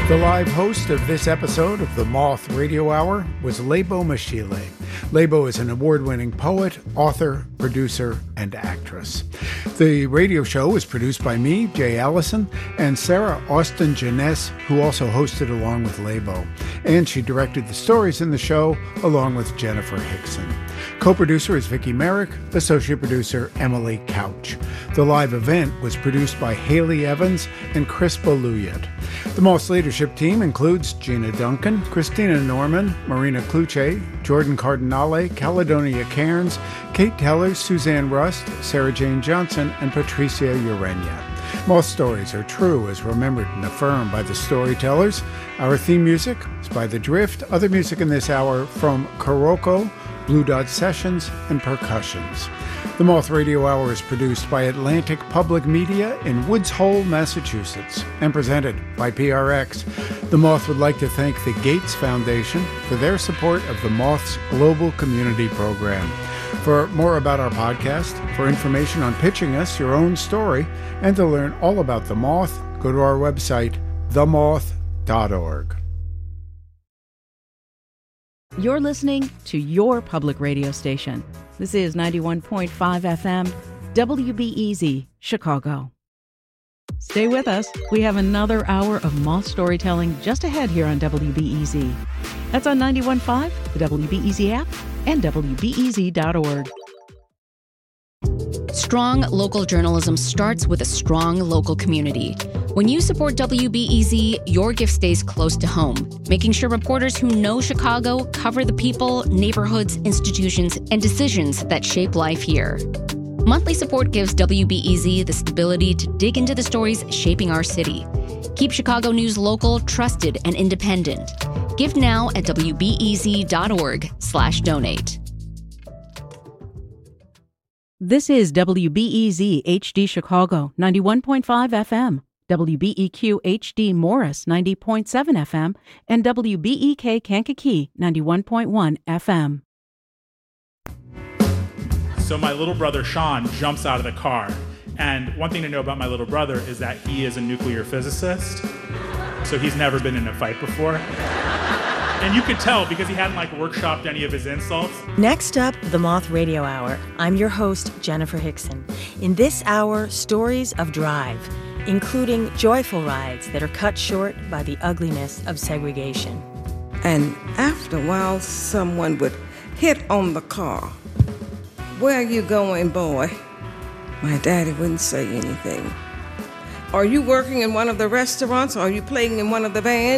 The live host of this episode of the Moth Radio Hour was Lebo Mashile. Lebo is an award-winning poet, author, producer, and actress. The radio show was produced by me, Jay Allison, and Sarah Austin Jeunesse, who also hosted along with Lebo. And she directed the stories in the show along with Jennifer Hickson. Co-producer is Vicki Merrick, associate producer Emily Couch. The live event was produced by Haley Evans and Chris Baluyat. The Moss leadership team includes Gina Duncan, Christina Norman, Marina Kluche, Jordan Cardinale, Caledonia Cairns, Kate Teller, Suzanne Rust, Sarah Jane Johnson, and Patricia Urenia. Moss stories are true as remembered and affirmed by the storytellers. Our theme music is by The Drift. Other music in this hour from Kuroko, Blue Dot Sessions, and Percussions. The Moth Radio Hour is produced by Atlantic Public Media in Woods Hole, Massachusetts, and presented by PRX. The Moth would like to thank the Gates Foundation for their support of the Moth's Global Community Program. For more about our podcast, for information on pitching us your own story, and to learn all about The Moth, go to our website, themoth.org. You're listening to your public radio station. This is 91.5 FM, WBEZ, Chicago. Stay with us. We have another hour of Moth storytelling just ahead here on WBEZ. That's on 91.5, the WBEZ app, and WBEZ.org. Strong local journalism starts with a strong local community. When you support WBEZ, your gift stays close to home, making sure reporters who know Chicago cover the people, neighborhoods, institutions, and decisions that shape life here. Monthly support gives WBEZ the stability to dig into the stories shaping our city. Keep Chicago news local, trusted, and independent. Give now at WBEZ.org/donate. This is WBEZ HD Chicago, 91.5 FM, WBEQ HD Morris, 90.7 FM, and WBEK Kankakee, 91.1 FM. So my little brother Sean jumps out of the car. And one thing to know about my little brother is that he is a nuclear physicist. So he's never been in a fight before. And you could tell because he hadn't workshopped any of his insults. Next up, the Moth Radio Hour. I'm your host, Jennifer Hickson. In this hour, stories of drive, including joyful rides that are cut short by the ugliness of segregation. And after a while, someone would hit on the car. "Where are you going, boy?" My daddy wouldn't say anything. "Are you working in one of the restaurants? Or are you playing in one of the bands?"